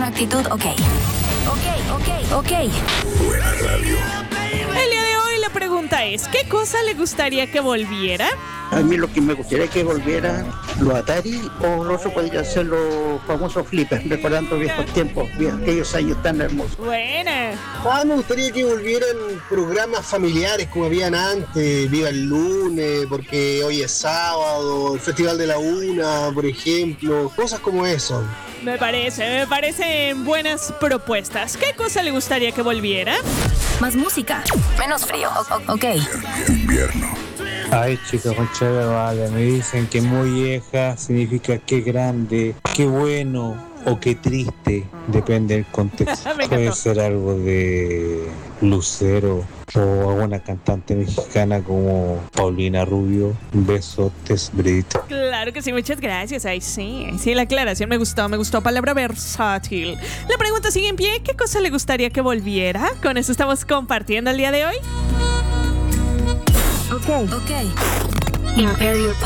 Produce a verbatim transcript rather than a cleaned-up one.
actitud ok. Ok, ok, ok. Buena radio. El día de hoy la pregunta es, ¿qué cosa le gustaría que volviera? A mí lo que me gustaría que volviera los Atari o no se podría hacer los famosos flippers, recordando viejos tiempos, aquellos años tan hermosos. Buena. Ah, me gustaría que volvieran programas familiares como habían antes, Viva el Lunes, porque hoy es sábado, el Festival de la Una, por ejemplo, cosas como eso. Me parece, me parecen buenas propuestas. ¿Qué cosa le gustaría que volviera? Más música, menos frío. O- o- ok. Invierno. Ay, chicos, concha de vale, me dicen que muy vieja significa que grande, qué bueno o qué triste, depende del contexto. Me Puede encantó. ser algo de Lucero o alguna cantante mexicana como Paulina Rubio. Besotes, Brit. Claro que sí, muchas gracias. Ay, sí, sí, la aclaración me gustó, me gustó. Palabra versátil. La pregunta sigue en pie. ¿Qué cosa le gustaría que volviera? Con eso estamos compartiendo el día de hoy. Ok. Ok. Imperial